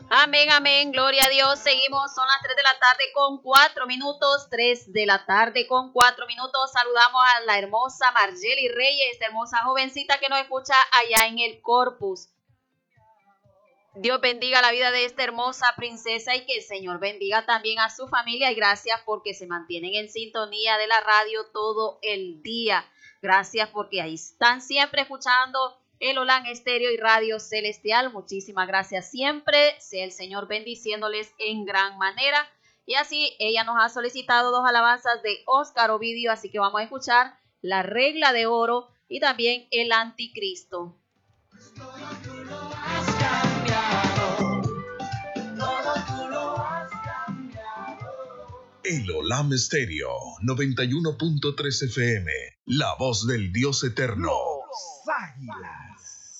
Amén, amén, gloria a Dios. Seguimos, son las 3 de la tarde con 4 minutos, 3 de la tarde con 4 minutos. Saludamos a la hermosa Margeli Reyes, hermosa jovencita que nos escucha allá en el Corpus. Dios bendiga la vida de esta hermosa princesa y que el Señor bendiga también a su familia y gracias porque se mantienen en sintonía de la radio todo el día. Gracias porque ahí están siempre escuchando el Olan Estéreo y Radio Celestial. Muchísimas gracias siempre. Sea el Señor bendiciéndoles en gran manera. Y así ella nos ha solicitado 2 alabanzas de Óscar Ovidio, así que vamos a escuchar La Regla de Oro y también El Anticristo. El Olam Estéreo 91.3 FM, la voz del Dios eterno. Los Águilas.